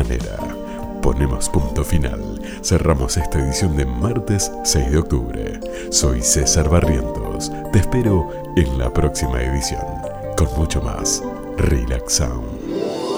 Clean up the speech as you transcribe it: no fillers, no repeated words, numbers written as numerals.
manera. Ponemos punto final. Cerramos esta edición de martes 6 de octubre. Soy César Barrientos. Te espero en la próxima edición con mucho más Relax Sound.